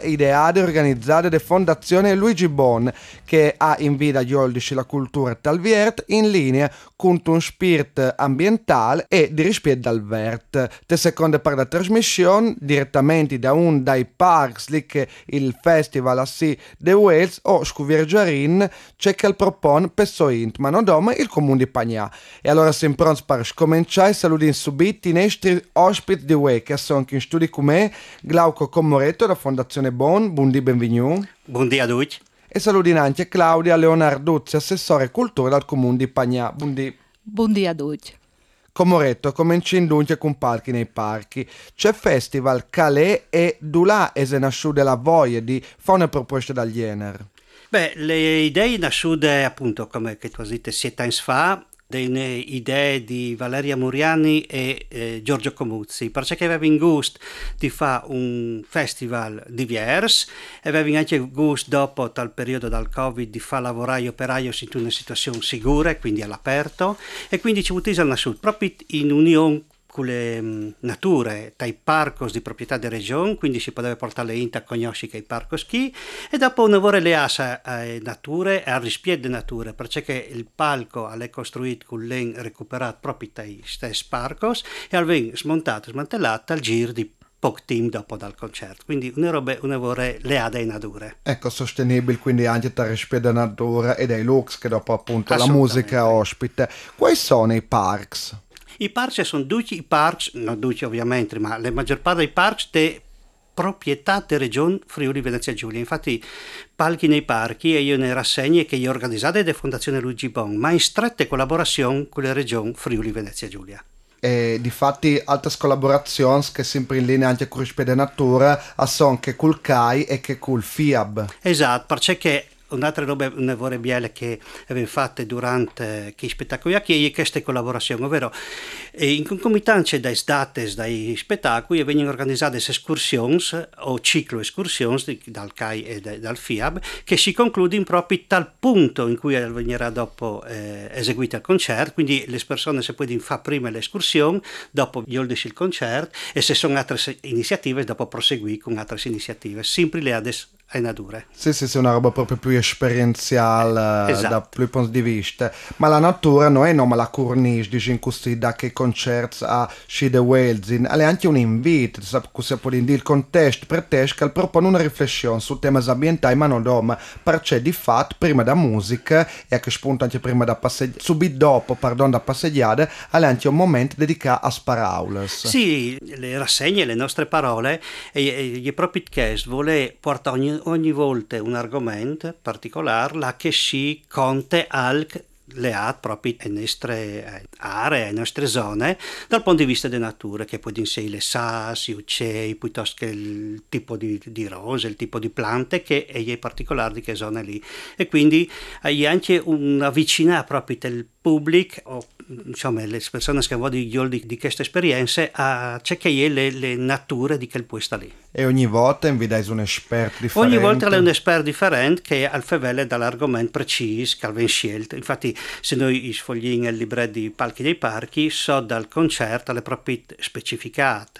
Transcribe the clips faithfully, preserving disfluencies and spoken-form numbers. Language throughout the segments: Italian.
ideata e organizzata da Fondazione Luigi Bon, che ha in vita gli oldici la cultura talviert in linea con un spirito ambientale e di rispetto dal vert. Te seconda parte della trasmissione, direttamente da un dai parks lì che il festival a sì de Wales o Scuvirgiarin c'è che il propone pessoint, ma non dome il comune di Pagnà. E allora siamo pronti per cominciare. Saluti subito i nostri ospiti di Wake, che sono in studio con me, Glauco Commoretto da Fondazione Bon, buondì benvenuto. Buondì a tutti. E saluti anche Claudia Leonarduzzi, assessore cultura dal comune di Pagnà, buondì. Buondì a tutti. Commoretto, cominciando dunque con parchi nei parchi. C'è festival Calais e Dulà e se nasce la voglia di fare una proposta dagli Ener. Beh, le idee nasciute appunto, come che tu hai detto, sette anni fa, delle idee di Valeria Muriani e eh, Giorgio Comuzzi, perché avevano in gusto di fare un festival diverso, avevano anche il gusto dopo dal periodo del Covid di far lavorare gli operai in una situazione sicura, quindi all'aperto, e quindi ci utilizzano nasciuto proprio in unione con le um, nature, dai parcos di proprietà della regione, quindi si poteva portare in a conoscere che i parcos chi, e dopo un lavoro le asa alle nature e al rispetto delle nature, perché il palco è costruito con l'en recuperato proprio dai stessi parcos e al ven smontato e smantellato al giro di poco team dopo dal concerto, quindi una roba, una vorrei le ha dei nature. Ecco, sostenibile quindi anche dal rispetto della natura e dei looks che dopo appunto la musica ospita. Quali sono i parks? I parchi sono tutti i parchi, non tutti ovviamente, ma la maggior parte dei parchi di proprietà della regione Friuli Venezia Giulia. Infatti, palchi nei parchi e io ne rassegne che io organizzate da Fondazione Luigi Bon, ma in stretta collaborazione con la regione Friuli Venezia Giulia. E difatti altre collaborazioni che sempre in linea anche con il rispetto della natura sono che col C A I e che col F I A B. Esatto, perché un'altra roba, una vorrei biele che abbiamo fatto durante che spettacoli a Chiei è questa collaborazione, ovvero in concomitanza dai date dai spettacoli vengono organizzate escursioni o ciclo escursioni dal C A I e dal F I A B che si concludono proprio tal punto in cui avverrà dopo eh, eseguito il concerto, quindi le persone si possono fare prima l'escursione, dopo gli oldici il concerto e se sono altre iniziative dopo proseguire con altre iniziative, sempre le ades ai nature. Sì, sì, sì, una roba proprio più esperienziale esatto. Da più punti di vista. Ma la natura non è no, ma la cornice, dice in cui da che concerti a Scide Wales, è anche un invito, si può dire il contesto per te che propone una riflessione su temi ambientali, ma non doma, perché di fatto prima da musica e a che spunto anche prima da passeggiare, subito dopo, pardon, da passeggiare, è anche un momento dedicato a sparaules. Sì, le rassegne, le nostre parole, e, e gli propri cast vuole portare ogni ogni volta un argomento particolare la che si conte al le ha proprio le nostre aree, le nostre zone dal punto di vista della natura, che può essere le sassi, i uccelli, piuttosto che il tipo di, di rose, il tipo di piante che è particolare di che zone lì, e quindi hai anche una vicina proprio del pubblico o insomma le persone che vogliono di, di queste esperienze a cercare le, le nature di quel posto lì. E ogni volta invitate un esperto differente? Ogni volta è un esperto differente che al fevele dall'argomento preciso che aveva scelto. Infatti se noi sfogliamo il libretto di Palchi dei Parchi, so dal concerto alle proprio specificate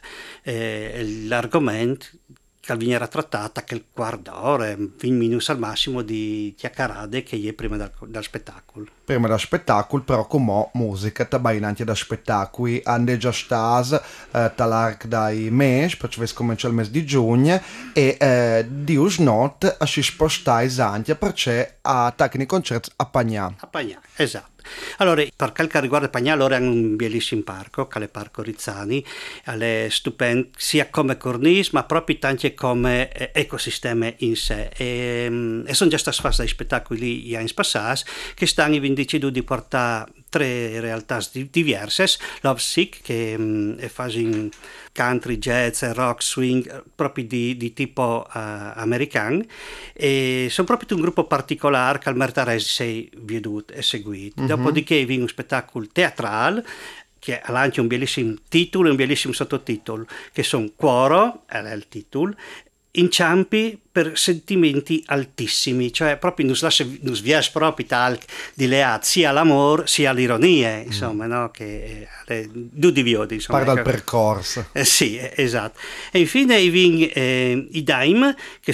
eh, l'argomento che viene trattata che il quarto d'ora, venti minuti al massimo di chiacchierate che è prima dal, dal spettacolo. Prima da spettacolo, però come musica, tabai anche da spettacoli, ande già stas, eh, talarc dai mesi, perché vi comincia il mese di giugno, e eh, di usnot a si spostare anche perché a tecnici concerti a Pagnà. A Pagnà, esatto. Allora, per quel che riguarda Pagnà, allora hanno un bellissimo parco, che è il Parco Rizzani, è stupendo sia come cornice, ma proprio anche come eh, ecosistema in sé. E, e sono già stati fatti dei spettacoli gli anni passati che stanno deciso di portare tre realtà diverse, Love Sick che um, fa in country, jazz, rock, swing proprio di, di tipo uh, americano, e sono proprio un gruppo particolare che al merita sei veduto e seguito. Mm-hmm. Dopodiché viene un spettacolo teatrale che ha anche un bellissimo titolo e un bellissimo sottotitolo, che sono Cuoro, è il titolo, inciampi per sentimenti altissimi, cioè proprio non svies proprio tal di leat sia l'amore sia l'ironia, insomma, mm. no? Che eh, due diviodi, insomma. Parla del percorso. Eh, sì, esatto. E infine i, eh, i Daim, che